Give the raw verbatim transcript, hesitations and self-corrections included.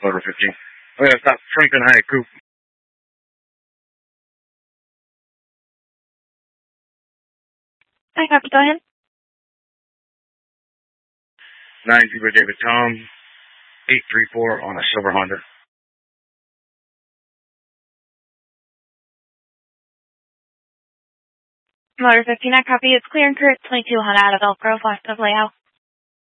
Motor fifteen. We gotta stop Franklin High Coupe. I copy, go ahead. nine Zebra David Tom, eight three four on a silver Honda. Motor fifteen, I copy. It's clear and correct. twenty-two hundred out of Elk Grove, west of Layout.